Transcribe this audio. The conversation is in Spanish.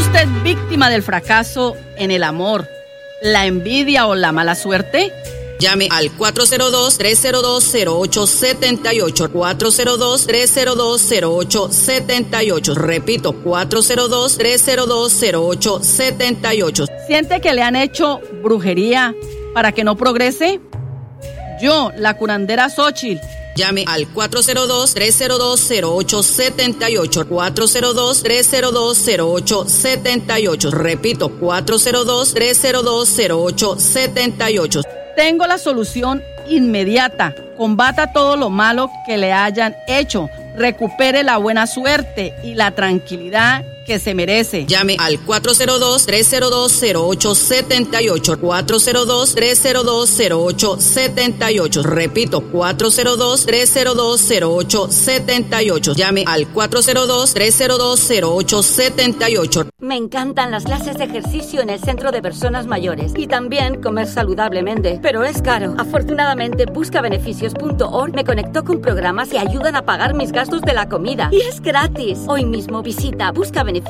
usted víctima del fracaso en el amor, la envidia o la mala suerte? Llame al 402-302-0878, 402-302-0878. Repito, 402-302-0878. ¿Siente que le han hecho brujería para que no progrese? Yo, la curandera Xóchitl. Llame al 402-302-0878, 402-302-0878. Repito, 402-302-0878. Tengo la solución inmediata. Combata todo lo malo que le hayan hecho. Recupere la buena suerte y la tranquilidad que se merece. Llame al 402-302-0878, 402-302-0878. Repito, 402-302-0878. Llame al 402-302-0878. Me encantan las clases de ejercicio en el Centro de Personas Mayores y también comer saludablemente, pero es caro. Afortunadamente, buscabeneficios.org me conectó con programas que ayudan a pagar mis gastos de la comida y es gratis. Hoy mismo visita buscabeneficios.org